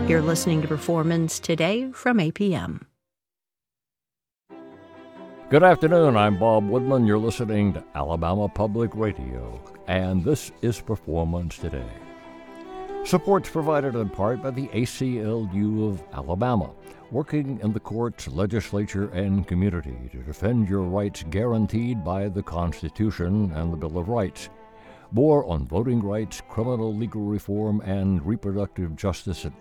You're listening to Performance Today from APM. Good afternoon, I'm Bob Woodman. You're listening to Alabama Public Radio, and this is Performance Today. Support's provided in part by the ACLU of Alabama, working in the courts, legislature, and community to defend your rights guaranteed by the Constitution and the Bill of Rights. More on voting rights, criminal legal reform, and reproductive justice at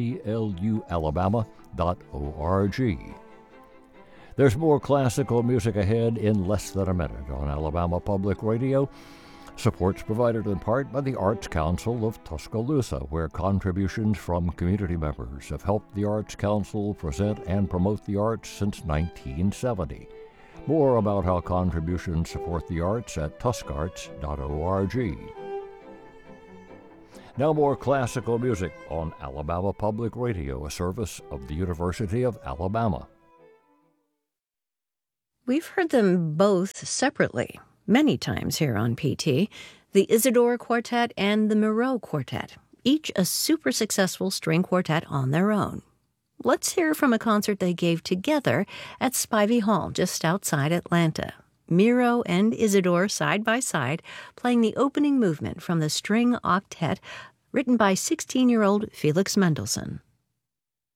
aclualabama.org. There's more classical music ahead in less than a minute on Alabama Public Radio. Support's provided in part by the Arts Council of Tuscaloosa, where contributions from community members have helped the Arts Council present and promote the arts since 1970. More about how contributions support the arts at tuscarts.org. Now more classical music on Alabama Public Radio, a service of the University of Alabama. We've heard them both separately many times here on PT, the Isidore Quartet and the Moreau Quartet, each a super successful string quartet on their own. Let's hear from a concert they gave together at Spivey Hall just outside Atlanta. Miro and Isidore side by side playing the opening movement from the string octet written by 16-year-old Felix Mendelssohn.